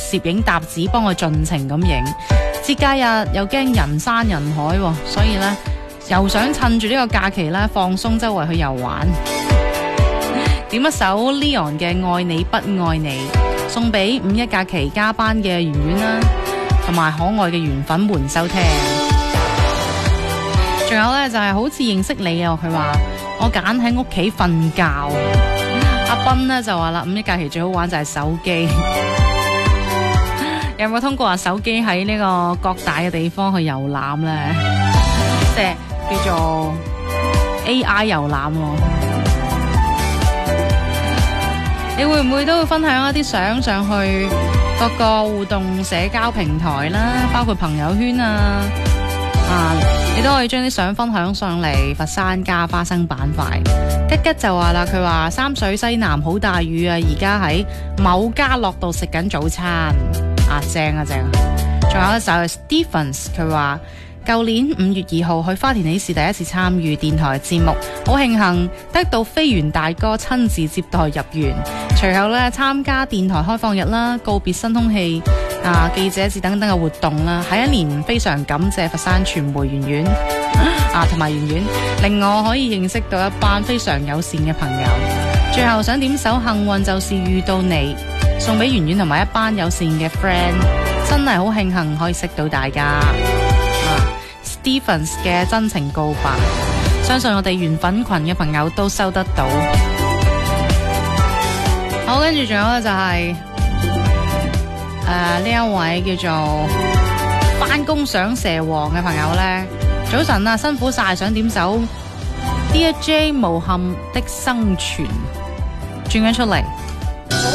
攝影搭子幫佢盡情咁影。節假日又驚人山人海，所以呢，又想趁住呢個假期呢，放鬆周圍去遊玩。點一首 Leon 嘅《愛你不愛你》送俾五一假期加班嘅圓圓啦，同埋可愛嘅緣粉們收聽。仲有呢，就係好似認識你啊，佢話我揀喺屋企瞓覺。阿斌呢就話啦，五一假期最好玩就係手機。有冇通過話手機喺呢個各大嘅地方去遊覽呢？即係叫做 AI 遊覽。你會唔會都會分享一啲相上去各個互動社交平台啦，包括朋友圈啊，你都可以將啲相分享上嚟佛山加花生板塊。吉吉就話啦，佢話三水西南好大雨啊，而家喺某家樂度食緊早餐。正啊正啊！仲有就係 Stephens， 佢話舊年5月2號去花田喜事第一次參與電台節目，好慶幸得到飛猿大哥親自接待入園。隨後咧參加電台開放日啦、告別新空氣記者節等等嘅活動啦。喺一年非常感謝佛山傳媒圓圓同埋圓圓，令我可以認識到一班非常友善嘅朋友。最後想點首幸運就是遇到你，送俾圓圓同埋一班友善嘅 friend， 真係好慶幸可以識到大家。Stephens 嘅真情告白，相信我哋緣粉群嘅朋友都收得到。好，跟住仲有咧就係呢一位叫做返工想蛇王嘅朋友呢，早晨啊，辛苦晒，想點首 DJ 無憾的生存，轉緊出嚟。